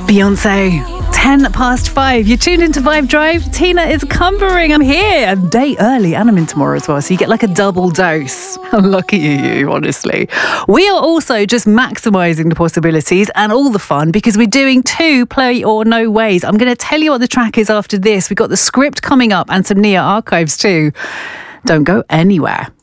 Beyonce, 5:10. You're tuned into Vibe Drive. Tina is cumbering. I'm here a day early and I'm in tomorrow as well. So you get like a double dose. How lucky are you, honestly. We are also just maximising the possibilities and all the fun because we're doing 2 Play or No Ways. I'm going to tell you what the track is after this. We've got the script coming up and some Nia archives too. Don't go anywhere.